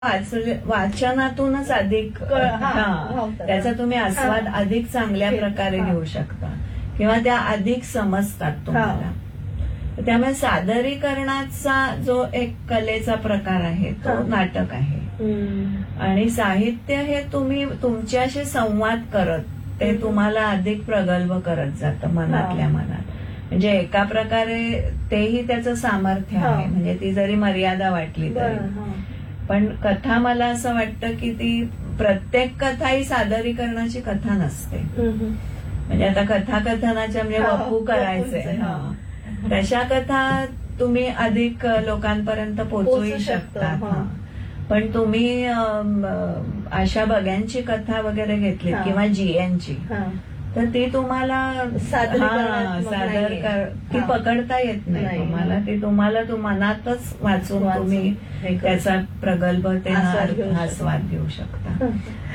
वाचनातूनच अधिक त्याचा तुम्ही आस्वाद अधिक चांगल्या प्रकारे घेऊ शकता किंवा त्या अधिक समजतात तुम्हाला. त्यामुळे सादरीकरणाचा जो एक कलेचा प्रकार आहे तो नाटक आहे. आणि साहित्य हे तुम्ही तुमच्याशी संवाद करत ते तुम्हाला अधिक प्रगल्भ करत जातं मनातल्या मनात. म्हणजे एका प्रकारे तेही त्याचं सामर्थ्य आहे. म्हणजे ती जरी मर्यादा वाटली तरी पण कथा मला असं वाटतं की ती प्रत्येक कथा ही सादरीकरणाची कथा नसते. म्हणजे आता कथाकथनाच्या म्हणजे वपू करायचे तशा कथा तुम्ही अधिक लोकांपर्यंत पोहोचवू शकता. पण तुम्ही आशा बग्यांची कथा वगैरे घेतली किंवा जीएनची तर ती तुम्हाला सादर ती पकडता येत नाही तुम्हाला. ती तुम्हाला मनातच वाचून तुम्ही त्याचा प्रगल्भतेने आस्वाद घेऊ शकता.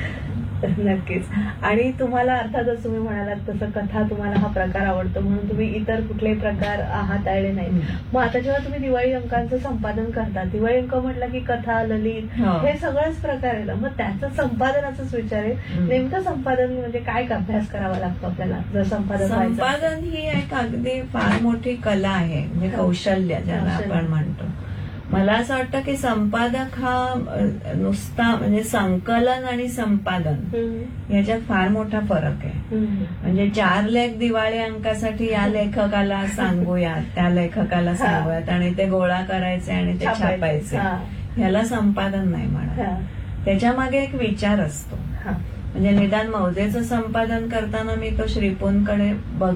नक्कीच. आणि तुम्हाला अर्थातच तुम्ही म्हणालात तसं कथा तुम्हाला हा प्रकार आवडतो म्हणून तुम्ही इतर कुठलेही प्रकार हाताळले नाही. मग आता जेव्हा तुम्ही दिवाळी अंकांचं संपादन करता, दिवाळी अंक म्हटलं की कथा, ललित हे सगळंच प्रकार आहे. मग त्याचं संपादनाचंच विचार आहे. नेमकं संपादन म्हणजे काय अभ्यास करावा लागतो आपल्याला जर संपादन ही एक अगदी फार मोठी कला आहे. म्हणजे कौशल्य ज्याला आपण म्हणतो. मला असं वाटतं की संपादक हा नुसता म्हणजे संकलन आणि संपादन याच्यात फार मोठा फरक आहे. म्हणजे 4 लेख दिवाळी अंकासाठी या लेखकाला सांगूयात, त्या लेखकाला सांगूयात आणि ते गोळा करायचे आणि ते छापायचे, ह्याला संपादन नाही म्हणत. त्याच्या मागे एक विचार असतो. म्हणजे निदान मौजेचं संपादन करताना मी तो श्रीपूंकडे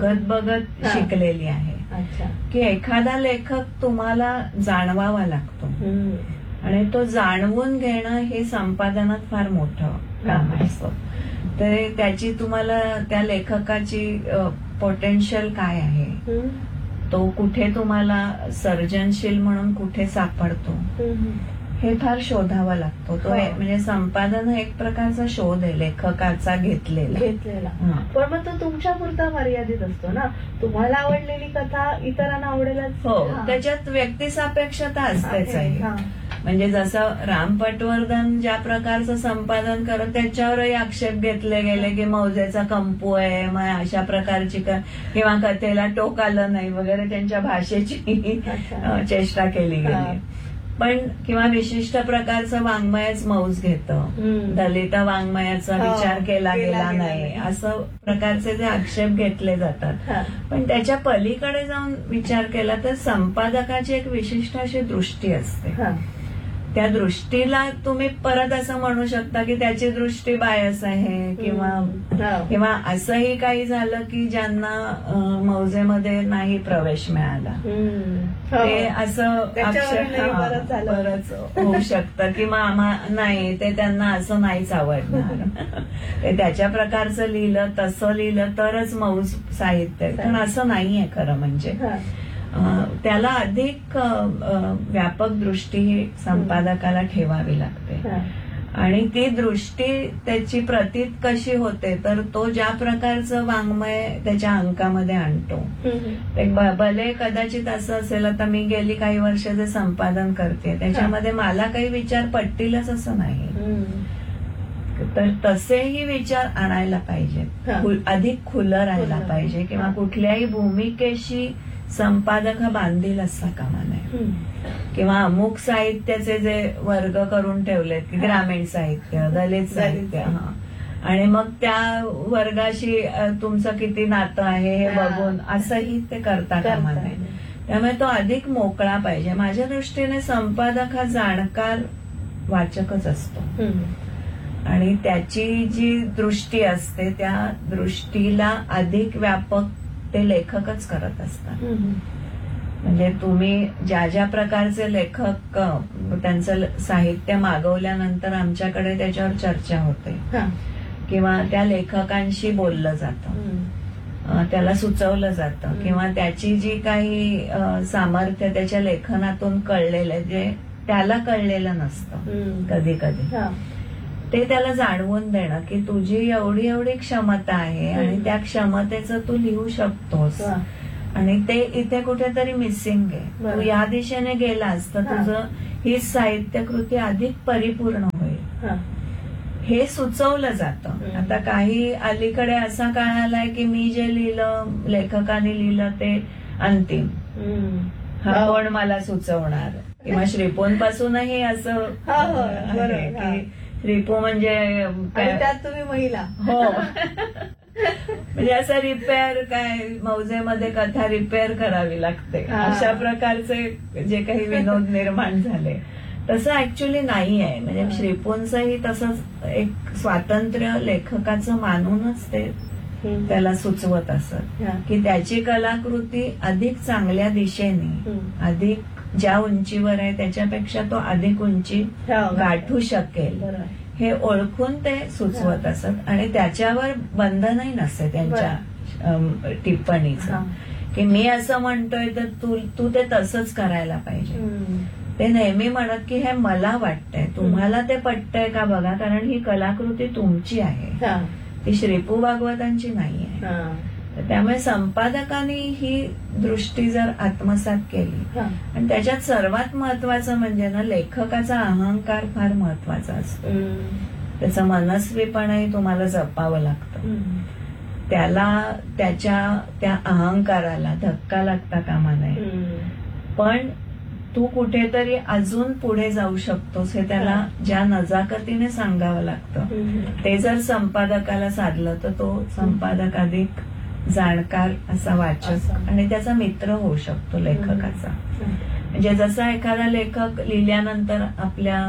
बघत शिकलेली आहे की एखादा लेखक तुम्हाला जाणवावा लागतो आणि तो जाणवून घेणं हे संपादनात फार मोठं काम असतं. तर त्याची तुम्हाला त्या लेखकाची पोटेन्शियल काय आहे, तो कुठे तुम्हाला सर्जनशील म्हणून कुठे सापडतो हे फार शोधावा लागतो. तो म्हणजे संपादन हा एक प्रकारचा शोध आहे लेखकाचा घेतलेला. पण मग तो तुमच्या पुरता मर्यादित असतो ना. तुम्हाला आवडलेली कथा इतरांना आवडेलच. हो, त्याच्यात व्यक्तिसापेक्षता असतेच आहे. म्हणजे जसं राम पटवर्धन ज्या प्रकारचं संपादन करत त्याच्यावरही आक्षेप घेतले गेले की मौजेचा कंपू आहे, मग अशा प्रकारची किंवा कथेला टोक आलं नाही वगैरे त्यांच्या भाषेची चेष्टा केली गेली. पण किंवा विशिष्ट प्रकारचं वाङ्मयच मौज घेतं, दलित वाङ्मयाचा विचार केला गेला नाही, असं प्रकारचे जे आक्षेप घेतले जातात. पण त्याच्या पलीकडे जाऊन विचार केला तर संपादकाची एक विशिष्ट अशी दृष्टी असते. त्या तुम्ही परत असं म्हणू शकता की त्याची दृष्टी बायस आहे किंवा असंही काही झालं की ज्यांना मौजेमध्ये नाही प्रवेश मिळाला ते असं बरंच होऊ शकतं की नाही ते त्यांना असं नाहीच आवडणार. ते त्याच्या प्रकारचं लिहिलं तसं लिहिलं तरच मौज साहित्य, पण असं नाहीये खरं. म्हणजे त्याला अधिक व्यापक दृष्टी ही संपादकाला ठेवावी लागते. आणि ती दृष्टी त्याची प्रतीत कशी होते तर तो ज्या प्रकारचं वाङ्मय त्याच्या अंकामध्ये आणतो. भले कदाचित असं असेल, आता मी गेली काही वर्ष जे संपादन करते त्याच्यामध्ये मला काही विचार पटतीलच असं नाही, तर तसेही विचार आणायला पाहिजेत, अधिक खुलं राहायला पाहिजे किंवा कुठल्याही भूमिकेशी संपादक हा बांधील असता कामा नये. किंवा अमुक साहित्याचे जे वर्ग करून ठेवलेत की ग्रामीण साहित्य, दलित साहित्य, आणि मग त्या वर्गाशी तुमचं किती नातं आहे हे बघून असंही ते करता कामा नये. त्यामुळे तो अधिक मोकळा पाहिजे. माझ्या दृष्टीने संपादक हा जाणकार वाचकच असतो आणि त्याची जी दृष्टी असते त्या दृष्टीला अधिक व्यापक ते लेखकच करत असतात. म्हणजे तुम्ही ज्या ज्या प्रकारचे लेखक त्यांचं साहित्य मागवल्यानंतर आमच्याकडे त्याच्यावर चर्चा होते किंवा त्या लेखकांशी बोललं जातं, त्याला सुचवलं जातं किंवा त्याची जी काही सामर्थ्य त्याच्या लेखनातून कळलेलं जे त्याला कळलेलं नसतं कधी कधी, ते त्याला जाणवून देणं की तुझी एवढी एवढी क्षमता आहे आणि त्या क्षमतेचं तू लिहू शकतोस आणि ते इथे कुठेतरी मिसिंग आहे, तू या दिशेने गेलास तर तुझं ही साहित्यकृती अधिक परिपूर्ण होईल हे सुचवलं जातं. आता काही अलीकडे असा काळ आलाय की मी जे लिहिलं, लेखकाने लिहिलं ते अंतिम, हा कोण मला सुचवणार, किंवा श्रीपूंपासूनही असं आहे की श्रीपू म्हणजे त्यात तुम्ही महिला, हो म्हणजे असं रिपेअर काय मौजेमध्ये कथा रिपेअर करावी लागते, अशा प्रकारचे जे काही विनोद निर्माण झाले तसं ऍक्च्युली नाही आहे. म्हणजे श्रीपूंचंही तसंच एक स्वातंत्र्य लेखकाचं मानूनच ते त्याला सुचवत असत की त्याची कलाकृती अधिक चांगल्या दिशेने, अधिक ज्या उंचीवर आहे त्याच्यापेक्षा तो अधिक उंची गाठू शकेल हे ओळखून ते सुचवत असत. आणि त्याच्यावर बंधनही नसते त्यांच्या टिप्पणीचं की मी असं म्हणतोय तर तू ते तसंच करायला पाहिजे. ते नेहमी म्हणत की हे मला वाटतंय, तुम्हाला ते पटतंय का बघा, कारण ही कलाकृती तुमची आहे, ती श्रीपू भागवतांची नाही आहे. त्यामुळे संपादकांनी ही दृष्टी जर आत्मसात केली, आणि त्याच्यात सर्वात महत्वाचं म्हणजे ना लेखकाचा अहंकार फार महत्वाचा असतो. त्याचं मनस्वीपणही तुम्हाला जपावं लागतं. त्याला त्या अहंकाराला धक्का लागता कामा नये. पण तू कुठेतरी अजून पुढे जाऊ शकतोस हे त्याला ज्या नजाकतीने सांगावं लागतं. ते जर संपादकाला साधलं तर तो संपादक अधिक जाणकार असा वाचक आणि त्याचा मित्र होऊ शकतो लेखकाचा. म्हणजे जसा एखादा लेखक लिहिल्यानंतर आपल्या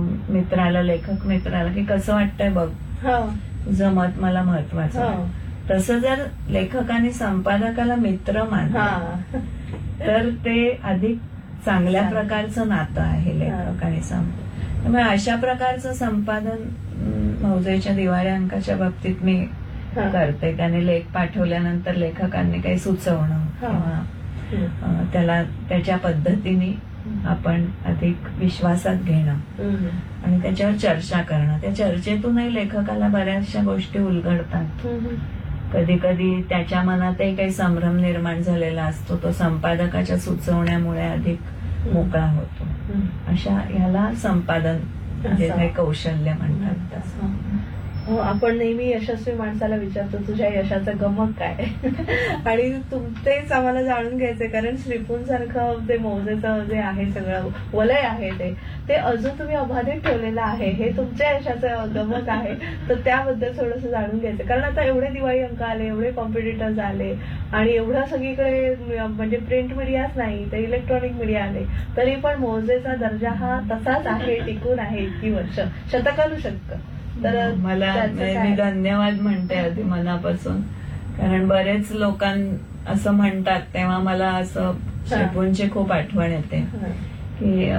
लेखक मित्राला की कसं वाटतंय बघ, तुझं मत मला महत्वाचं आहे, तसं जर लेखकाने संपादकाला मित्र मानलं तर ते अधिक चांगल्या प्रकारचं नातं आहे लेखक आणि संपादक. त्यामुळे अशा प्रकारचं संपादन मौजेच्या दिवाळी अंकाच्या बाबतीत मी करते. त्याने लेख पाठवल्यानंतर लेखकांनी काही सुचवणं किंवा त्याला त्याच्या पद्धतीने आपण अधिक विश्वासात घेणं आणि त्याच्यावर चर्चा करणं. त्या चर्चेतूनही लेखकाला बऱ्याचशा गोष्टी उलगडतात. कधी कधी त्याच्या मनातही काही संभ्रम निर्माण झालेला असतो, तो संपादकाच्या सुचवण्यामुळे अधिक मोकळा होतो. अशा ह्याला संपादन जे काही कौशल्य म्हणतात. आपण नेहमी यशस्वी माणसाला विचारतो तुझ्या यशाचं गमक काय, आणि तेच आम्हाला जाणून घ्यायचंय. कारण श्रीपूंसारखं ते मौजेचं जे आहे सगळं वलय आहे ते अजून तुम्ही अबाधित ठेवलेलं आहे, हे तुमच्या यशाचं गमक आहे. तर त्याबद्दल थोडंसं जाणून घ्यायचं. कारण आता एवढे दिवाळी अंक आले, एवढे कॉम्पिटिटर्स आले आणि एवढं सगळीकडे म्हणजे प्रिंट मीडियाच नाही तर इलेक्ट्रॉनिक मीडिया आले, तरी पण मौजेचा दर्जा हा तसाच आहे, टिकून आहे इतकी वर्ष, शतकानुशतक. तर मला मी धन्यवाद म्हणते आधी मनापासून, कारण बरेच लोकां असं म्हणतात तेव्हा मला असं श्रीपूंची खूप आठवण येते की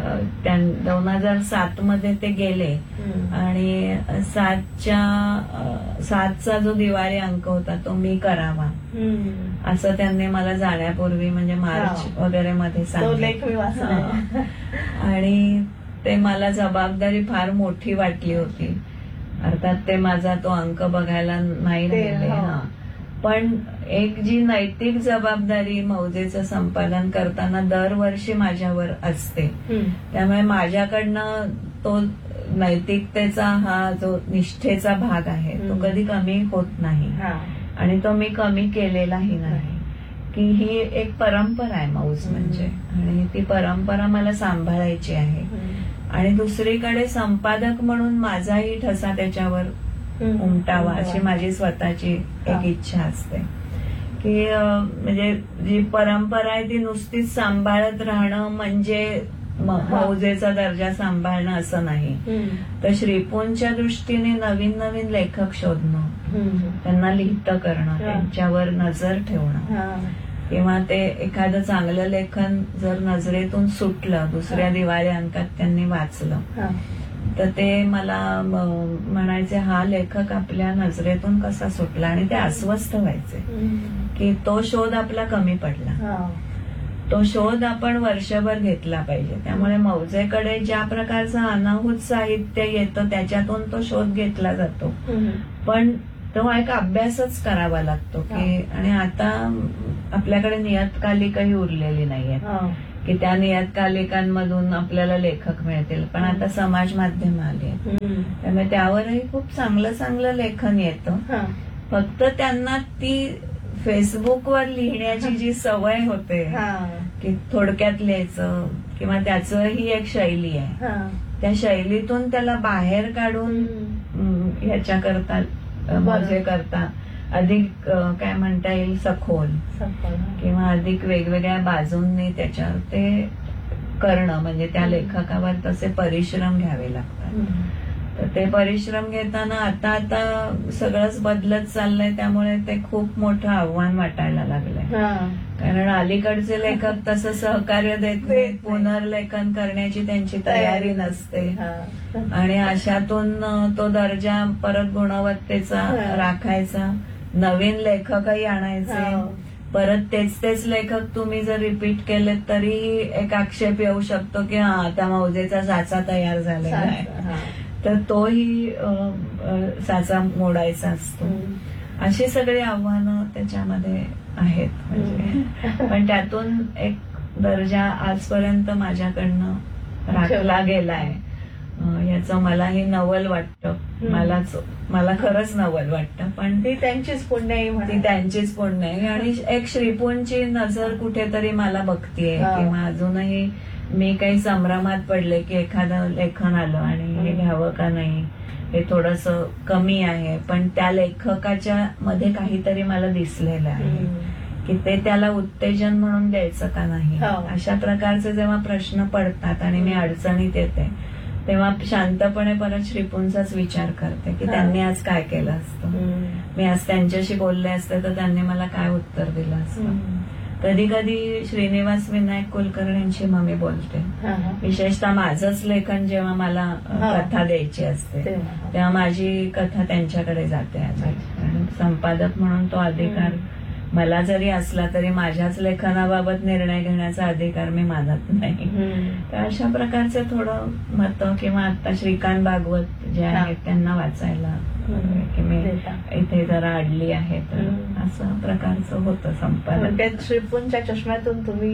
2007 मध्ये ते गेले आणि 7चा जो दिवाळी अंक होता तो मी करावा असं त्यांनी मला जाण्यापूर्वी म्हणजे मार्च वगैरे मध्ये सांगितलं. आणि ते मला जबाबदारी फार मोठी वाटली होती. अर्थात ते माझा तो अंक बघायला नाही राहिले, पण एक जी नैतिक जबाबदारी मौजेचं संपादन करताना दरवर्षी माझ्यावर असते, त्यामुळे माझ्याकडनं तो नैतिकतेचा हा जो निष्ठेचा भाग आहे तो कधी कमी होत नाही आणि तो मी कमी केलेलाही नाही. की ही एक परंपरा आहे मौज म्हणजे, आणि ती परंपरा मला सांभाळायची आहे. आणि दुसरीकडे संपादक म्हणून माझाही ठसा त्याच्यावर उमटावा अशी माझी स्वतःची एक इच्छा असते. की म्हणजे जी परंपरा आहे ती नुसतीच सांभाळत राहणं म्हणजे मौजेचा दर्जा सांभाळणं असं नाही. तर श्रीपूंच्या दृष्टीने नवीन नवीन लेखक शोधणं, त्यांना लिहितं करणं, त्यांच्यावर नजर ठेवणं, किंवा ते एखादं चांगलं लेखन जर नजरेतून सुटलं, दुसऱ्या दिवाळी अंकात त्यांनी वाचलं, तर ते मला म्हणायचे हा लेखक आपल्या नजरेतून कसा सुटला, आणि ते अस्वस्थ व्हायचे की तो शोध आपला कमी पडला. तो शोध आपण वर्षभर घेतला पाहिजे. त्यामुळे मौजेकडे ज्या प्रकारचं अनाहूत साहित्य येतं त्याच्यातून तो शोध घेतला जातो, पण तो एक अभ्यासच करावा लागतो की. आणि आता आपल्याकडे नियतकालिकही उरलेली नाहीये की त्या नियतकालिकांमधून आपल्याला लेखक मिळतील. पण आता समाज माध्यम आले, त्यामुळे त्यावरही खूप चांगलं चांगलं लेखन येतं. फक्त त्यांना ती फेसबुकवर लिहिण्याची जी सवय होते की थोडक्यात लिहायचं, किंवा त्याचं ही एक शैली आहे, त्या शैलीतून त्याला बाहेर काढून ह्याच्या करता मजे करता अधिक काय म्हणता येईल सखोल किंवा अधिक वेगवेगळ्या बाजूंनी त्याच्यावर ते करणं, म्हणजे त्या लेखकावर तसे परिश्रम घ्यावे लागतात. तर ते परिश्रम घेताना आता आता सगळंच बदलत चाललंय, त्यामुळे ते खूप मोठं आव्हान वाटायला लागलंय. कारण अलीकडचे लेखक तसं सहकार्य देत नाहीत, पुनर्लेखन करण्याची त्यांची तयारी नसते, आणि अशातून तो दर्जा परत गुणवत्तेचा राखायचा, नवीन लेखकही आणायचे, परत तेच तेच लेखक तुम्ही जर रिपीट केलेत तरीही एक आक्षेप येऊ शकतो की त्या मौजेचा साचा तयार झालेला आहे, तर तोही साचा मोडायचा असतो. अशी सगळी आव्हानं त्याच्यामध्ये आहेत. म्हणजे पण त्यातून एक दर्जा आजपर्यंत माझ्याकडनं राखला गेलाय, याचं मलाही नवल वाटतं. मला खरंच नवल वाटतं. पण ती त्यांचीच पुण्य आहे, ती त्यांचीच पुण्य आहे. आणि एक श्रीपूंची नजर कुठेतरी मला बघतीये, किंवा अजूनही मी काही संभ्रमात पडले की एखादं लेखन आलं आणि हे घ्यावं का नाही, हे थोडस कमी आहे, पण त्या लेखकाच्या मध्ये काहीतरी मला दिसलेलं आहे की ते त्याला उत्तेजन म्हणून द्यायचं का नाही. अशा प्रकारचे जेव्हा प्रश्न पडतात आणि मी अडचणीत येते, तेव्हा शांतपणे परत श्रीपूंचाच विचार करते की त्यांनी आज काय केलं असतं, मी आज त्यांच्याशी बोलले असते तर त्यांनी मला काय उत्तर दिलं असतं. कधी कधी श्रीनिवास विनायक कुलकर्णींची मम्मी बोलते, विशेषतः माझंच लेखन जेव्हा मला कथा द्यायची असते तेव्हा माझी कथा त्यांच्याकडे जाते. आणि संपादक म्हणून तो अधिकार मला जरी असला तरी माझ्याच लेखनाबाबत निर्णय घेण्याचा अधिकार मी मानत नाही. तर अशा प्रकारचे थोडं मत, किंवा आता श्रीकांत भागवत जे आहेत त्यांना वाचायला की मी इथे जरा अडली आहे, तर असं प्रकारचं होतं संपादक. श्रीपूंच्या चष्म्यातून तुम्ही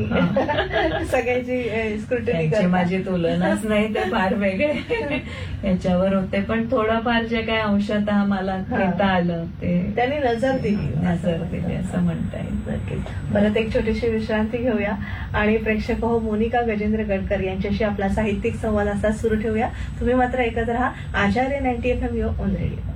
सगळ्याची स्क्रुटिनी करता. माझी तुलनाच नाही, ते फार वेगळे याच्यावर होते. पण थोडंफार जे काय अंशतः मला घेता आलं ते त्यांनी नजर दिली असं म्हणता येईल. नक्कीच. परत एक छोटीशी विश्रांती घेऊया आणि प्रेक्षक हो मोनिका गजेंद्र गडकर यांच्याशी आपला साहित्यिक संवाद असा सुरू ठेवूया. तुम्ही मात्र ऐकत राहा आचार्य 90 FM युअर ओन रेडिओ.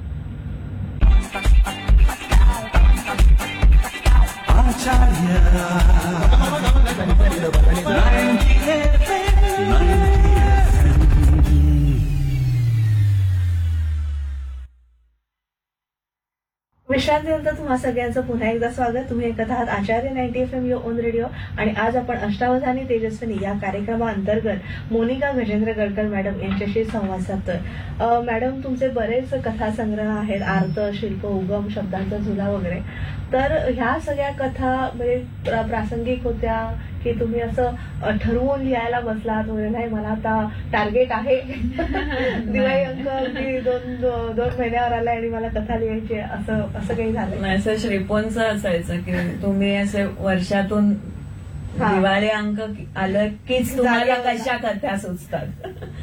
विश्रांतीनंतर तुम्हा सगळ्यांचं पुन्हा एकदा स्वागत. तुम्ही ऐकत आहात आचार्य 90 FM युअर ओन रेडिओ, आणि आज आपण अष्टावधानी तेजस्विनी या कार्यक्रमाअंतर्गत मोनिका गजेंद्र गडकर मॅडम यांच्याशी संवाद साधतोय. मॅडम, तुमचे बरेच कथासंग्रह आहेत, आर्त, शिल्प, उगम, शब्दांचा झुला वगैरे. तर ह्या सगळ्या कथा म्हणजे प्रासंगिक होत्या की तुम्ही असं ठरवून लिहायला बसलात वगैरे, नाही मला आता टार्गेट आहे दिवाळी अंक अगदी दोन महिन्यावर आलाय आणि मला कथा लिहायची, असं काही झालं? असं श्रीपूंचं असायचं की तुम्ही असे वर्षातून दिवाळी अंक आलं कीच तुम्हाला कशा कथा सुचतात.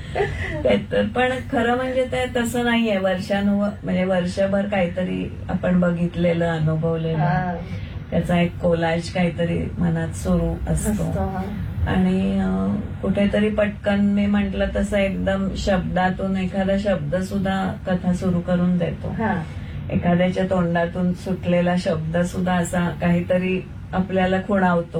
पण खरं म्हणजे ते तसं नाहीये. म्हणजे वर्षभर काहीतरी आपण बघितलेलं, अनुभवलेलं, त्याचा एक कोलाज काहीतरी मनात सुरू असतो, आणि कुठेतरी पटकन मी म्हंटल तसं एकदम शब्दातून एखादा शब्द सुद्धा कथा सुरू करून देतो. एखाद्याच्या तोंडातून सुटलेला शब्द सुद्धा असा काहीतरी आपल्याला खुणावतो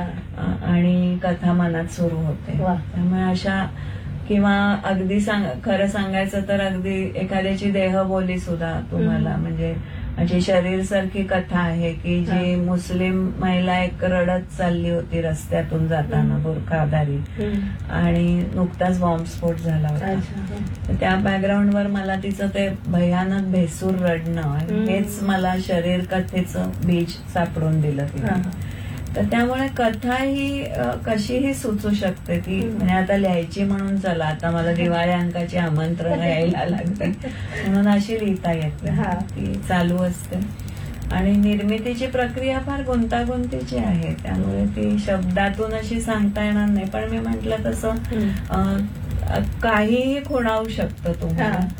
आणि कथा मनात सुरू होते. त्यामुळे अशा, किंवा अगदी खरं सांगायचं तर अगदी एखाद्याची देहबोली सुद्धा तुम्हाला, म्हणजे माझी शरीर सारखी कथा आहे की जी मुस्लिम महिला एक रडत चालली होती रस्त्यातून जाताना बुरखाधारी, आणि नुकताच बॉम्बस्फोट झाला होता. तर त्या बॅकग्राऊंडवर मला तिचं ते भयानक भेसूर रडणं, हेच मला शरीर कथेचं बीज सापडून दिलं तिला. तर त्यामुळे कथा ही कशीही सुचू शकते ती. म्हणजे आता लिहायची म्हणून चला आता मला दिवाळी अंकाची आमंत्रण यायला लागते म्हणून अशी लिहिता येते, ती चालू असते. आणि निर्मितीची प्रक्रिया फार गुंतागुंतीची आहे, त्यामुळे ती शब्दातून अशी सांगता येणार नाही. पण मी म्हंटल तसं काहीही खुणावू शकतं तुम्हाला.